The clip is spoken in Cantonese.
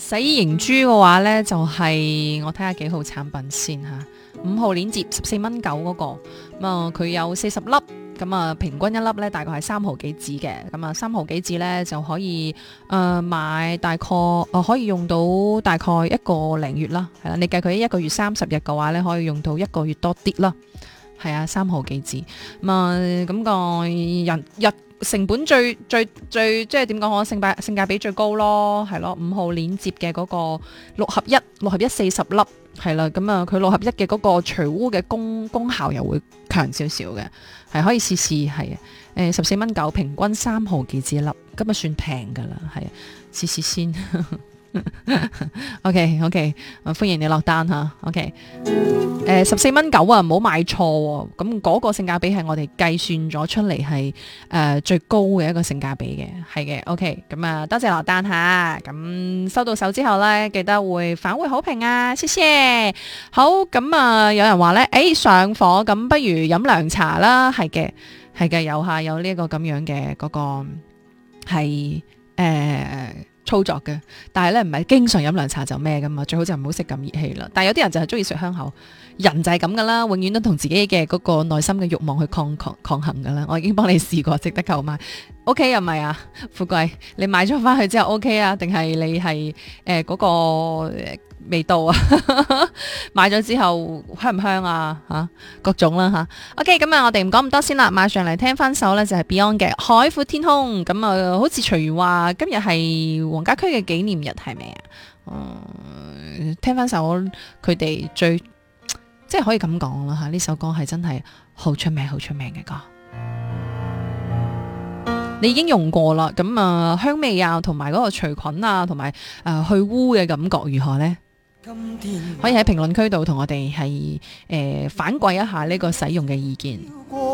洗凝珠嘅話呢，就係、我睇下幾號產品先嚇。5號鏈接14.9蚊嗰個，咁啊佢有40粒，咁啊平均一粒呢大概係3毫幾紙嘅，咁啊3毫幾紙呢就可以買大概可以用到大概1個零月啦，係啦，你計佢1個月30日嘅話呢，可以用到1個月多啲啦，係啊3毫幾紙，咁啊咁個日成本最即係點講好，性價比最高咯，係咯，5號鏈接嘅嗰個六合一40粒。係啦，咁啊，佢6合1嘅嗰個除污嘅功效又會強少少嘅，係可以試試，係14.9蚊，平均3毫幾紙一粒，咁啊算平噶啦，係啊，試試先。OK， 歡迎你落單吓 OK， 14.9蚊啊，唔好買錯喎，咁嗰個性價比係我哋計算咗出嚟係最高嘅一個性價比嘅，係嘅 OK， 咁啊多謝落單吓，咁收到手之後呢，記得會反饋好評啊，謝謝。好，咁啊有人話呢，上火，咁不如飲涼茶啦，係嘅，有呢個咁樣嘅嗰個係操作嘅，但係咧唔係經常飲涼茶就咩噶嘛，最好就唔好食咁熱氣啦。但係有啲人就係中意食香口，人就係咁噶啦，永遠都同自己嘅嗰個內心嘅慾望去抗衡噶啦。我已經幫你試過，值得購買。OK 又唔係啊，富貴，你買咗翻去之後 OK 啊？定係你係嗰個味道啊？買咗之後香唔香啊？吓各種啦吓。OK， 咁啊，我哋唔講咁多先啦，馬上嚟聽翻首呢，就係 Beyond 嘅《海闊天空》。咁啊，好似徐如話今日係黃家駒嘅紀念日，係咪啊？聽翻首佢哋最即係可以咁講啦吓，呢首歌係真係好出名嘅歌。你已經用過啦，咁啊香味啊，同埋嗰個除菌啊，同埋去污嘅感覺如何呢？可以喺評論區度同我哋係反饋一下呢個使用嘅意見。